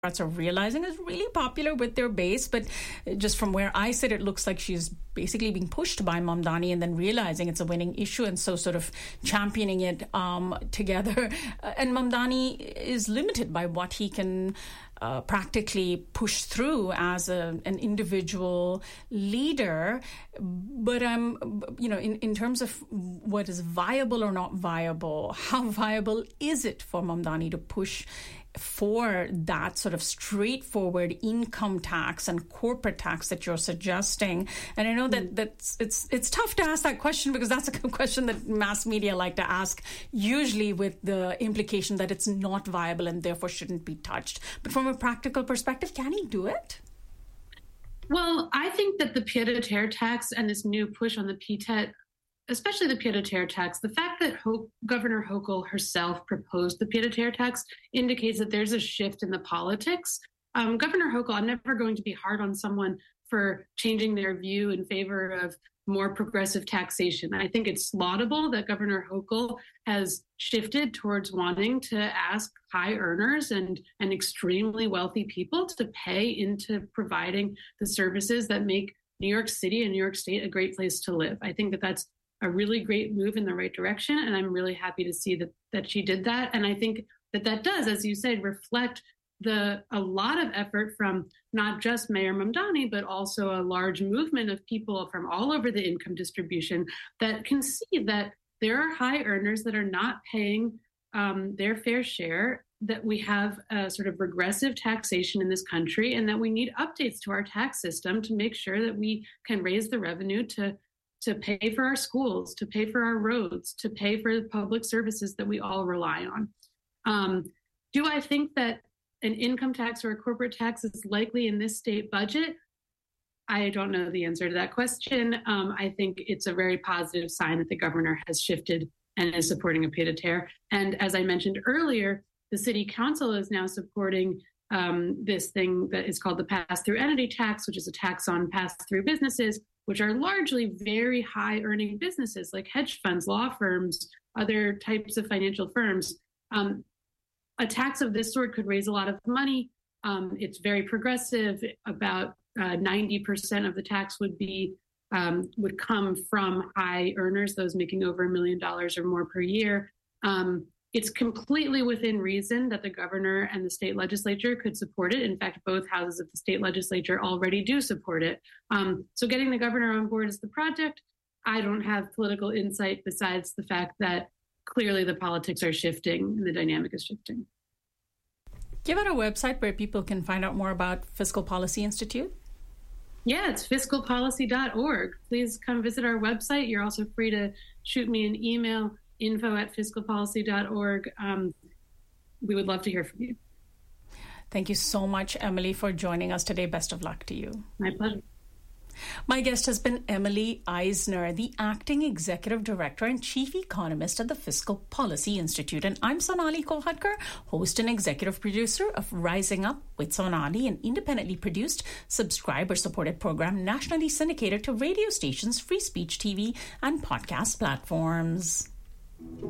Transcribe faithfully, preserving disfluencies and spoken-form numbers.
are realizing is really popular with their base, but just from where I sit, it looks like she's basically being pushed by Mamdani and then realizing it's a winning issue, and so sort of championing it um, together. And Mamdani is limited by what he can uh, practically push through as a, an individual leader. But um, you know, in, in terms of what is viable or not viable, how viable is it for Mamdani to push for that sort of straightforward income tax and corporate tax that you're suggesting? And I know that that's it's it's tough to ask that question, because that's a question that mass media like to ask, usually with the implication that it's not viable and therefore shouldn't be touched. But from a practical perspective, can he do it? Well, I think that the pied-à-terre tax and this new push on the P T E T, especially the pied-à-terre tax, the fact that Ho- Governor Hochul herself proposed the pied-à-terre tax indicates that there's a shift in the politics. Um, Governor Hochul, I'm never going to be hard on someone for changing their view in favor of more progressive taxation. I think it's laudable that Governor Hochul has shifted towards wanting to ask high earners and, and extremely wealthy people to pay into providing the services that make New York City and New York State a great place to live. I think that that's a really great move in the right direction, and I'm really happy to see that that she did that. And I think that that does, as you said, reflect the a lot of effort from not just Mayor Mamdani, but also a large movement of people from all over the income distribution that can see that there are high earners that are not paying um, their fair share, that we have a sort of regressive taxation in this country, and that we need updates to our tax system to make sure that we can raise the revenue to to pay for our schools, to pay for our roads, to pay for the public services that we all rely on. Um, do I think that an income tax or a corporate tax is likely in this state budget? I don't know the answer to that question. Um, I think it's a very positive sign that the governor has shifted and is supporting a pied-à-terre. And as I mentioned earlier, the city council is now supporting um, this thing that is called the pass-through entity tax, which is a tax on pass-through businesses, which are largely very high-earning businesses like hedge funds, law firms, other types of financial firms. Um, a tax of this sort could raise a lot of money. Um, it's very progressive. About uh, ninety percent of the tax would be um, would come from high earners, those making over a million dollars or more per year. Um, It's completely within reason that the governor and the state legislature could support it. In fact, both houses of the state legislature already do support it. Um, so getting the governor on board is the project. I don't have political insight besides the fact that clearly the politics are shifting and the dynamic is shifting. Give out a website where people can find out more about Fiscal Policy Institute. Yeah, it's fiscal policy dot org. Please come visit our website. You're also free to shoot me an email, info at fiscal policy dot org. Um, we would love to hear from you. Thank you so much, Emily, for joining us today. Best of luck to you. My pleasure. My guest has been Emily Eisner, the Acting Executive Director and Chief Economist at the Fiscal Policy Institute. And I'm Sonali Kolhatkar, host and executive producer of Rising Up with Sonali, an independently produced, subscriber-supported program nationally syndicated to radio stations, free speech T V, and podcast platforms.